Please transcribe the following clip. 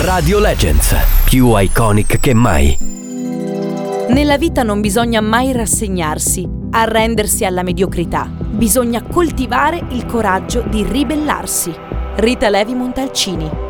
Radio Legends, più iconic che mai. Nella vita non bisogna mai rassegnarsi, arrendersi alla mediocrità. Bisogna coltivare il coraggio di ribellarsi. Rita Levi Montalcini.